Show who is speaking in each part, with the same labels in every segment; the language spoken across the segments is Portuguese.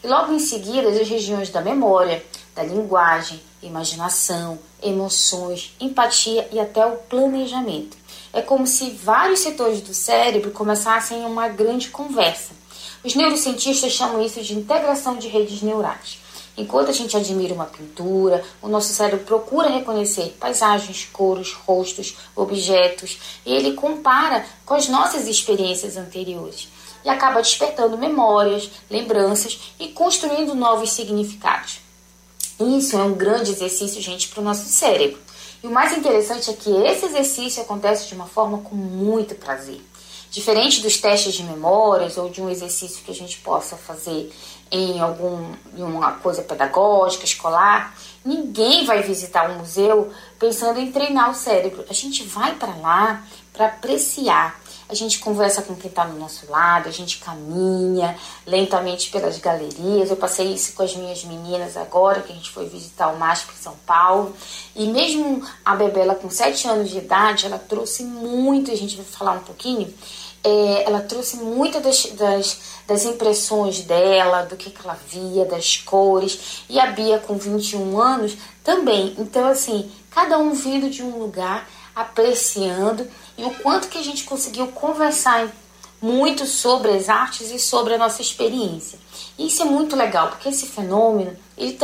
Speaker 1: E logo em seguida, as regiões da memória, da linguagem, imaginação, emoções, empatia e até o planejamento. É como se vários setores do cérebro começassem uma grande conversa. Os neurocientistas chamam isso de integração de redes neurais. Enquanto a gente admira uma pintura, o nosso cérebro procura reconhecer paisagens, cores, rostos, objetos, e ele compara com as nossas experiências anteriores e acaba despertando memórias, lembranças e construindo novos significados. Isso é um grande exercício, gente, para o nosso cérebro. E o mais interessante é que esse exercício acontece de uma forma com muito prazer. Diferente dos testes de memórias ou de um exercício que a gente possa fazer em uma coisa pedagógica, escolar, ninguém vai visitar um museu pensando em treinar o cérebro. A gente vai para lá para apreciar. A gente conversa com quem está no nosso lado, a gente caminha lentamente pelas galerias. Eu passei isso com as minhas meninas agora, que a gente foi visitar o MASP em São Paulo. E mesmo a Bebela com 7 anos de idade, ela trouxe muito, a gente vai falar um pouquinho, ela trouxe muitas das impressões dela, do que ela via, das cores. E a Bia, com 21 anos, também. Então, assim, cada um vindo de um lugar, apreciando, e o quanto que a gente conseguiu conversar muito sobre as artes e sobre a nossa experiência. E isso é muito legal, porque esse fenômeno,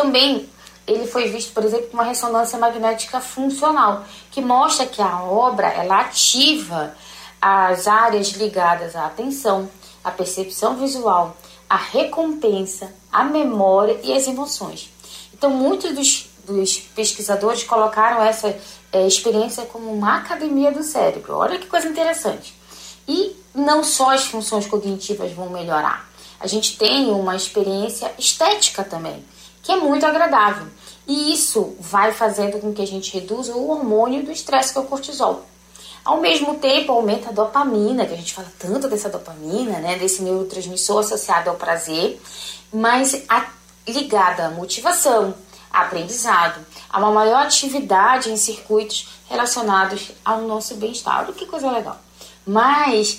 Speaker 1: ele foi visto, por exemplo, com uma ressonância magnética funcional, que mostra que a obra, ela ativa as áreas ligadas à atenção, à percepção visual, à recompensa, à memória e às emoções. Então, muitos dos pesquisadores colocaram essa experiência como uma academia do cérebro. Olha que coisa interessante. E não só as funções cognitivas vão melhorar. A gente tem uma experiência estética também, que é muito agradável. E isso vai fazendo com que a gente reduza o hormônio do estresse, que é o cortisol. Ao mesmo tempo, aumenta a dopamina, que a gente fala tanto dessa dopamina, né, desse neurotransmissor associado ao prazer, mas ligada à motivação, aprendizado, a uma maior atividade em circuitos relacionados ao nosso bem-estar. Olha que coisa legal. Mas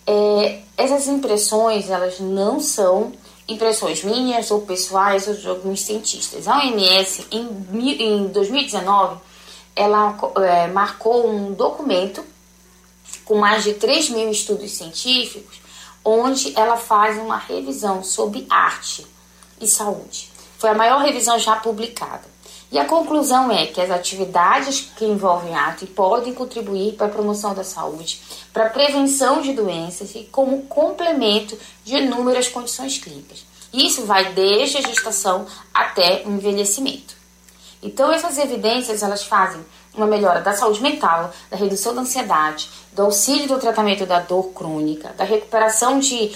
Speaker 1: essas impressões, elas não são impressões minhas ou pessoais ou de alguns cientistas. A OMS, em 2019, ela marcou um documento com mais de 3.000 estudos científicos, onde ela faz uma revisão sobre arte e saúde. Foi a maior revisão já publicada. E a conclusão é que as atividades que envolvem arte podem contribuir para a promoção da saúde, para a prevenção de doenças e como complemento de inúmeras condições clínicas. Isso vai desde a gestação até o envelhecimento. Então, essas evidências, elas fazem uma melhora da saúde mental, da redução da ansiedade, do auxílio do tratamento da dor crônica, da recuperação de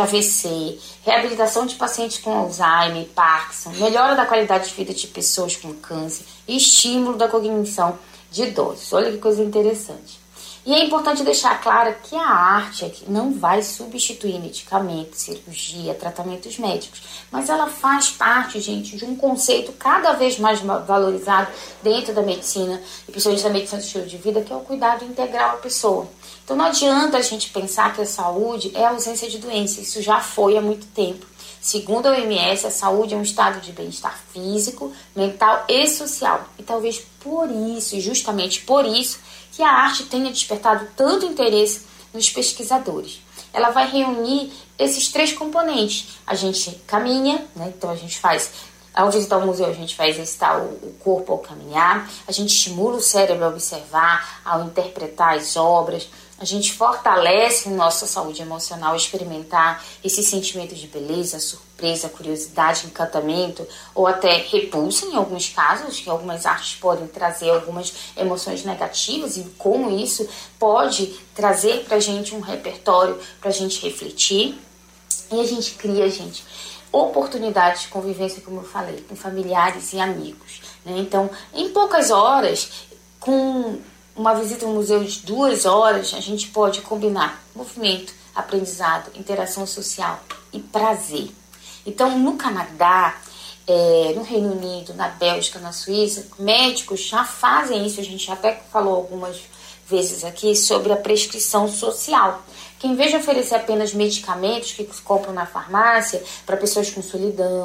Speaker 1: AVC, reabilitação de pacientes com Alzheimer e Parkinson, melhora da qualidade de vida de pessoas com câncer e estímulo da cognição de idosos. Olha que coisa interessante. E é importante deixar claro que a arte aqui não vai substituir medicamentos, cirurgia, tratamentos médicos, mas ela faz parte, gente, de um conceito cada vez mais valorizado dentro da medicina, e principalmente da medicina do estilo de vida, que é o cuidado integral à pessoa. Então não adianta a gente pensar que a saúde é a ausência de doença, isso já foi há muito tempo. Segundo a OMS, a saúde é um estado de bem-estar físico, mental e social. E talvez por isso, e justamente por isso, que a arte tenha despertado tanto interesse nos pesquisadores. Ela vai reunir esses 3 componentes. A gente caminha, né? Então a gente faz, ao visitar o museu, a gente vai exercitar o corpo ao caminhar, a gente estimula o cérebro a observar, ao interpretar as obras, a gente fortalece nossa saúde emocional ao experimentar esse sentimento de beleza, surpresa, curiosidade, encantamento ou até repulsa em alguns casos, que algumas artes podem trazer algumas emoções negativas e como isso pode trazer pra gente um repertório pra gente refletir. E a gente cria, gente, oportunidades de convivência, como eu falei, com familiares e amigos, né? Então, em poucas horas, com uma visita ao museu de 2 horas, a gente pode combinar movimento, aprendizado, interação social e prazer. Então, no Canadá, no Reino Unido, na Bélgica, na Suíça, médicos já fazem isso. A gente até falou algumas vezes aqui sobre a prescrição social, que em vez de oferecer apenas medicamentos que se compram na farmácia para pessoas com solidão,